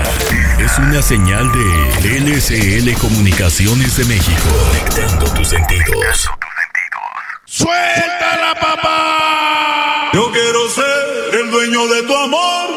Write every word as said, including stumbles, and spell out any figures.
Es una señal de L C L Comunicaciones de México. Conectando tus sentidos. ¡Suéltala, papá! Yo quiero ser el dueño de tu amor.